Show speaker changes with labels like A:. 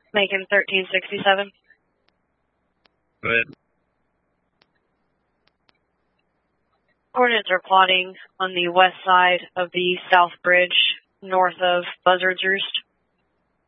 A: Macon 1367.
B: Go ahead.
A: Coordinates are plotting on the west side of the South Bridge, north of Buzzard's Roost.